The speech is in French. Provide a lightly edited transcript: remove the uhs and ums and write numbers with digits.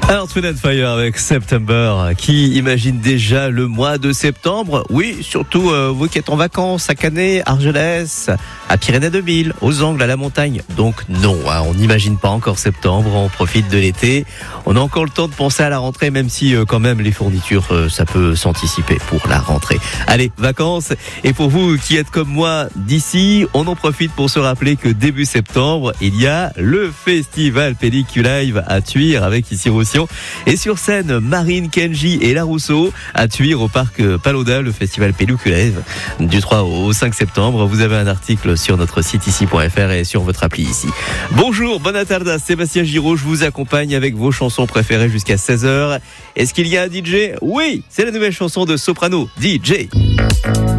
Earth, Wind & Fire avec September. Qui imagine déjà le mois de septembre? Oui, surtout vous qui êtes en vacances à Canet, Argelès, à Pyrénées 2000, aux Angles, à la montagne. Donc non, on n'imagine pas encore septembre, on profite de l'été. On a encore le temps de penser à la rentrée, même si quand même les fournitures, ça peut s'anticiper pour la rentrée. Allez, vacances. Et pour vous qui êtes comme moi d'ici, on en profite pour se rappeler que début septembre, il y a le festival Pellicule Live à Thuir avec ici Roussillon. Et sur scène, Marine, Kenji et La Rousseau à Thuir au parc Palau-d'A, le festival Pellicule Live du 3 au 5 septembre. Vous avez un article sur notre site ici.fr et sur votre appli ici. Bonjour, bonne tarde, Sébastien Giraud, je vous accompagne avec vos chansons préférées jusqu'à 16h. Est-ce qu'il y a un DJ? Oui, c'est la nouvelle chanson de Soprano, DJ.